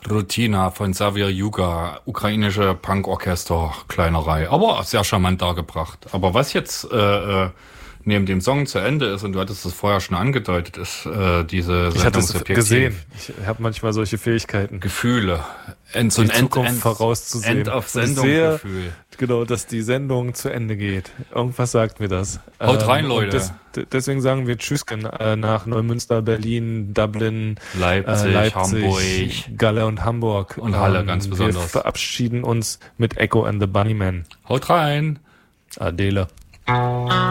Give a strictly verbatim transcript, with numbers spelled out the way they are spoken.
Rutina von Xavier Yuga, ukrainische Punkorchester, Kleinerei, aber sehr charmant dargebracht. Aber was jetzt äh, äh, neben dem Song zu Ende ist, und du hattest es vorher schon angedeutet, ist äh, diese Ich hatte es Sendungsobjektiv. gesehen. Ich habe manchmal solche Fähigkeiten. Gefühle. End, so Die ein End, Zukunft End, vorauszusehen. End auf Und ich Sendung sehe, Gefühl. Genau, dass die Sendung zu Ende geht. Irgendwas sagt mir das. Haut rein, ähm, Leute. Das, d- deswegen sagen wir Tschüss äh, nach Neumünster, Berlin, Dublin, Leipzig, äh, Leipzig Hamburg. Galle und Hamburg. Und Halle, Ähm, ganz Wir besonders. verabschieden uns mit Echo and the Bunnymen. Haut rein. Adele.